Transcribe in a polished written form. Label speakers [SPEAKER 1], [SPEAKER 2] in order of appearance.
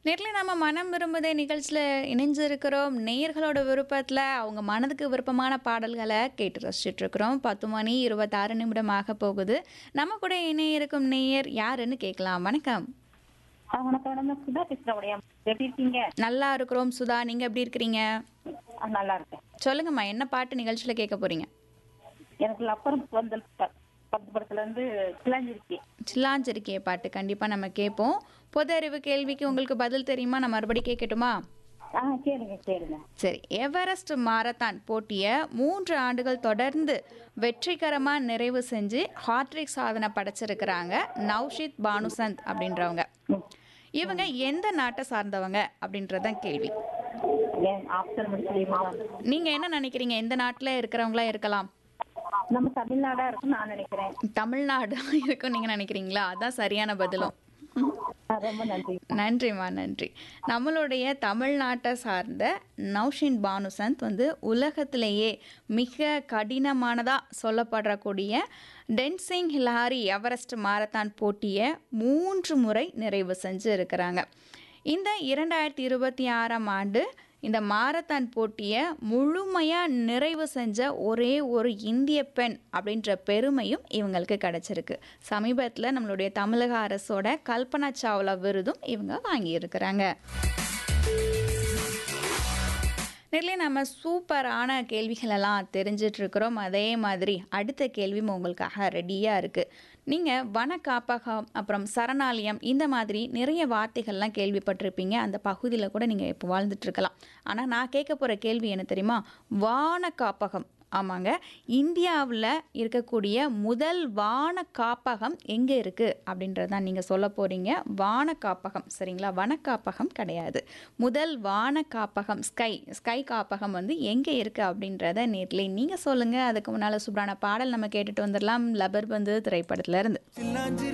[SPEAKER 1] நேர்ல நம்ம மனம் விரும்புதே நிகழ்ச்சியில் இணைஞ்சிருக்கிறோம். நேயர்களோட விருப்பத்தில் அவங்க மனதுக்கு விருப்பமான பாடல்களை கேட்டு ரசிச்சுட்டு இருக்கிறோம். 10:26 ஆக போகுது. நம்ம கூட இணைய இருக்கும் நேயர் யாருன்னு கேட்கலாம். வணக்கம்.
[SPEAKER 2] வணக்கம் மேடம். சுதா பேசுறேன் உடையாம. எப்படி இருக்கீங்க?
[SPEAKER 1] நல்லா இருக்கிறோம் சுதா, நீங்க எப்படி இருக்கிறீங்க?
[SPEAKER 2] நல்லா இருக்கேன்.
[SPEAKER 1] சொல்லுங்கம்மா, என்ன பாட்டு நிகழ்ச்சியில் கேட்க போறீங்க?
[SPEAKER 2] எனக்கு அப்புறம் வந்து 10 படத்துல இருந்து சிலாஞ்சிருக்கி.
[SPEAKER 1] சில்லாஞ்சிருக்கிய பாட்டு கண்டிப்பா நம்ம கேட்போம். பொது அறிவு கேள்விக்கு உங்களுக்கு பதில் தெரியுமா? நான் மறுபடியும் கேட்கட்டுமா?
[SPEAKER 2] கேளுங்க.
[SPEAKER 1] சரி, எவரெஸ்ட் மாரத்தான் போட்டியை 3 ஆண்டுகள் தொடர்ந்து வெற்றிகரமா நிறைவு செஞ்சு ஹாட்ரிக் சாதனை படைச்சிருக்கிறாங்க நௌஷித் பானுசந்த் அப்படின்றவங்க. இவங்க எந்த நாட்டை சார்ந்தவங்க அப்படின்றதான் கேள்வி.
[SPEAKER 2] ஆப்ஷன் முடிச்சுமா?
[SPEAKER 1] நீங்க என்ன நினைக்கிறீங்க? எந்த நாட்டுல இருக்கிறவங்களா இருக்கலாம்?
[SPEAKER 2] நம்ம தமிழ்நாடா இருக்குன்னு நான் நினைக்கிறேன்.
[SPEAKER 1] தமிழ்நாடு இருக்கும் நீங்க நினைக்கிறீங்களா? அதான் சரியான பதிலும்.
[SPEAKER 2] ரொம்ப நன்றி.
[SPEAKER 1] நன்றிம்மா, நன்றி. நம்மளுடைய தமிழ்நாட்டை சார்ந்த நௌஷித் பானுசந்த் உலகத்திலேயே மிக கடினமானதாக சொல்லப்படக்கூடிய டென்சிங் ஹிலாரி எவரெஸ்ட் மாரத்தான் போட்டியை 3 முறை நிறைவு செஞ்சு இருக்கிறாங்க. இந்த 2026ஆம் ஆண்டு இந்த மாரத்தான் போட்டியை முழுமையாக நிறைவு செஞ்ச ஒரே ஒரு இந்திய பெண் அப்படின்ற பெருமையும் இவங்களுக்கு கிடைச்சிருக்கு. சமீபத்தில் நம்மளுடைய தமிழக அரசோட கல்பனா சாவ்லா விருதும் இவங்க வாங்கியிருக்கிறாங்க. நிறைய நம்ம சூப்பரான கேள்விகளெல்லாம் தெரிஞ்சிட்ருக்கிறோம். அதே மாதிரி அடுத்த கேள்வியும் உங்களுக்காக ரெடியாக இருக்குது. நீங்கள் வன காப்பகம் அப்புறம் சரணாலயம் இந்த மாதிரி நிறைய வார்த்தைகள்லாம் கேள்விப்பட்டிருப்பீங்க. அந்த பகுதியில் கூட நீங்கள் இப்போ வாழ்ந்துட்டுருக்கலாம். ஆனால் நான் கேட்க போகிற கேள்வி என்ன தெரியுமா? வான காப்பகம். ஆமாங்க, இந்தியாவில் இருக்கக்கூடிய முதல் வான காப்பகம் எங்கே இருக்குது அப்படின்றதான் நீங்கள் சொல்ல போகிறீங்க. வான காப்பகம், சரிங்களா? வன காப்பகம் கிடையாது. முதல் வான காப்பகம் ஸ்கை காப்பகம் எங்கே இருக்குது அப்படின்றத நேர்ல நீங்கள் சொல்லுங்கள். அதுக்கு முன்னால் சூப்பரான பாடல் நம்ம கேட்டுட்டு வந்துடலாம். லபர் திரைப்படத்துல இருந்து.